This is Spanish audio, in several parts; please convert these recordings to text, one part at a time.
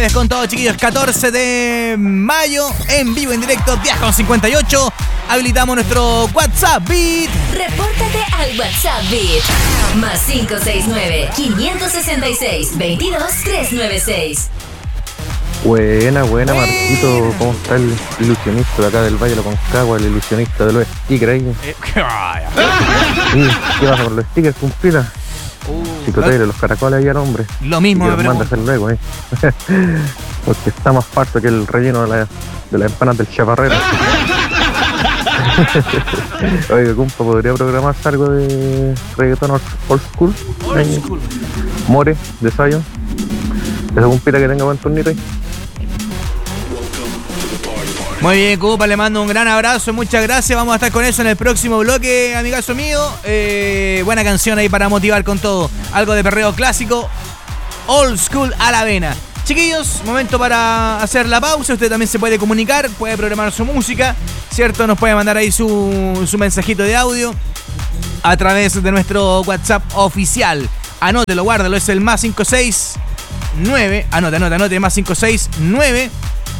Con todo, chiquillos, 14 de mayo, en vivo, en directo, 10:58. Habilitamos nuestro WhatsApp Beat. Repórtate al WhatsApp Beat. Más 569-566-22396. Buena, Marquito. ¿Cómo está el ilusionista de acá del Valle de la Concagua, el ilusionista de los stickers ahí? ¿Qué pasa con los stickers, cumplida? Chicoteile, los caracoles ahí al hombre. Lo mismo me manda a hacer luego, porque está más farto que el relleno de la empanada del chaparrero. Oiga, compa, ¿podría programarse algo de reggaetón old school? More, de Zion. Esa compita que tenga buen turnito ahí. Muy bien, Cupa, le mando un gran abrazo, muchas gracias. Vamos a estar con eso en el próximo bloque, amigazo mío. Buena canción ahí para motivar con todo. Algo de perreo clásico, old school a la vena. Chiquillos, momento para hacer la pausa. Usted también se puede comunicar, puede programar su música, ¿cierto? Nos puede mandar ahí su mensajito de audio a través de nuestro WhatsApp oficial. Anótelo, guárdalo, es el más 569. Anote, más 569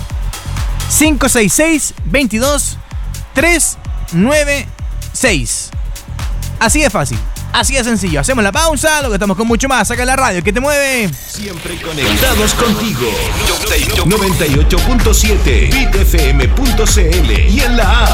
566-22-396. Así de fácil, así de sencillo. Hacemos la pausa, luego estamos con mucho más. Saca la radio, que te mueve. Siempre conectados contigo. 98.7 bitfm.cl y en la app.